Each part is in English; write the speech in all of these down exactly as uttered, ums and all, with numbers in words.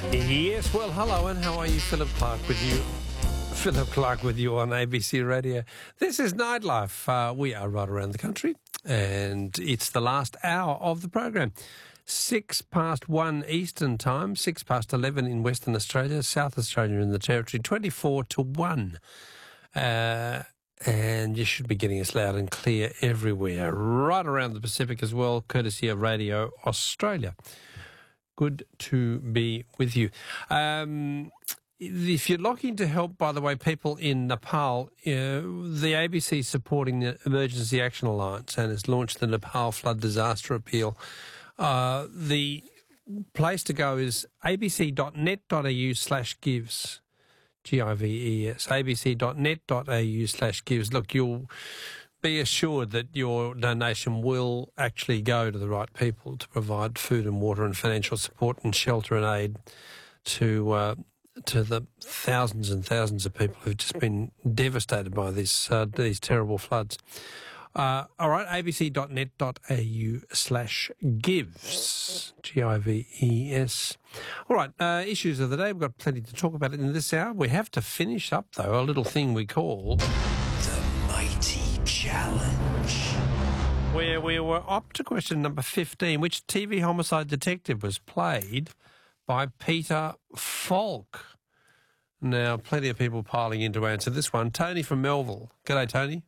Yes, well, hello, and how are you? Philip Clark with you. Philip Clark with you on A B C Radio. This is Nightlife. Uh, we are right around the country, and it's the last hour of the program. Six past one Eastern Time, six past eleven in Western Australia, South Australia in the Territory, twenty-four to one. Uh, and you should be getting us loud and clear everywhere, right around the Pacific as well, courtesy of Radio Australia. Good to be with you. Um, if you're looking to help, by the way, people in Nepal, uh, the A B C is supporting the Emergency Action Alliance and has launched the Nepal Flood Disaster Appeal. Uh, the place to go is abc.net.au slash gives, G I V E S, abc.net.au slash gives. Look, you'll be assured that your donation will actually go to the right people to provide food and water and financial support and shelter and aid to uh, to the thousands and thousands of people who've just been devastated by this uh, these terrible floods. Uh, all right, abc.net.au slash gives, G I V E S. All right, uh, issues of the day. We've got plenty to talk about in this hour. We have to finish up, though, a little thing we call The Mighty Challenge, where we were up to question number fifteen. Which T V homicide detective was played by Peter Falk? Now, plenty of people piling in to answer this one. Tony from Melville. G'day, Tony.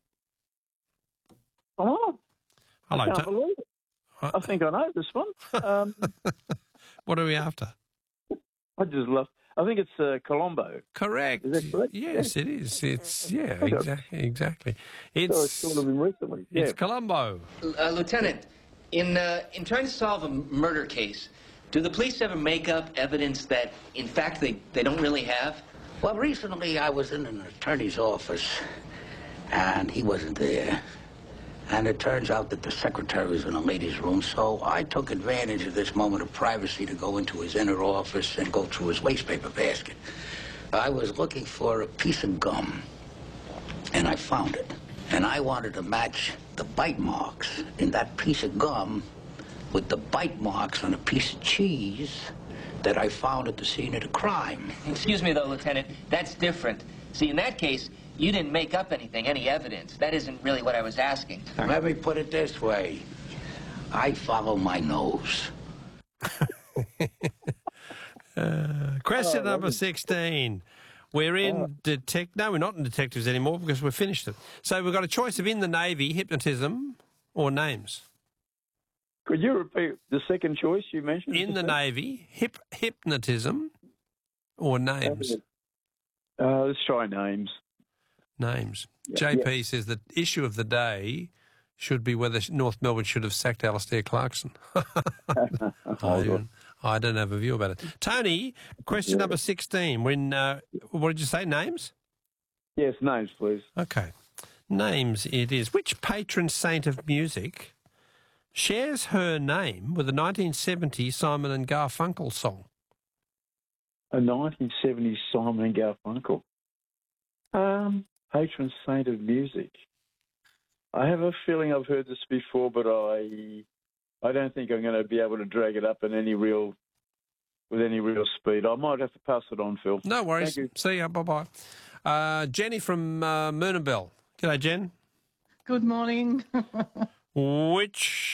Oh, Hello, I can't Tony. believe it. I think I know this one. Um, What are we after? I just love. I think it's uh, Colombo. Correct. Is that correct? Yes, it is. It's yeah, Okay. exactly. Exactly. So It's it's sort of been recently. Yeah. it's Colombo. Uh, Lieutenant, in uh, in trying to solve a murder case, do the police ever make up evidence that, in fact, they, they don't really have? Well, recently I was in an attorney's office, and he wasn't there. And it turns out that the secretary was in a ladies' room, so I took advantage of this moment of privacy to go into his inner office and go through his wastepaper basket. I was looking for a piece of gum, and I found it. And I wanted to match the bite marks in that piece of gum with the bite marks on a piece of cheese that I found at the scene of the crime. Excuse me, though, Lieutenant, that's different. See, in that case, you didn't make up anything, any evidence. That isn't really what I was asking. Let me put it this way. I follow my nose. uh, question Oh, number sixteen. We're in detect. No, we're not in detectives anymore because we've finished it. So we've got a choice of in the Navy, hypnotism, or names. Could you repeat the second choice you mentioned? In the Navy, hip hypnotism, or names. Uh, let's try names. Names. Yeah, J P says the issue of the day should be whether North Melbourne should have sacked Alastair Clarkson. I, don't, I don't have a view about it. Tony, question Yeah. number sixteen. When uh, what did you say? Names? Yes, names, please. Okay. Names it is. Which patron saint of music shares her name with a nineteen seventy Simon and Garfunkel song? A nineteen seventies Simon and Garfunkel. Um, patron saint of music. I have a feeling I've heard this before, but I, I don't think I'm going to be able to drag it up in any real, with any real speed. I might have to pass it on, Phil. No worries. Thank you. See ya. Bye-bye. Uh, Jenny from uh, Moonabel. G'day, Jen. Good morning. Which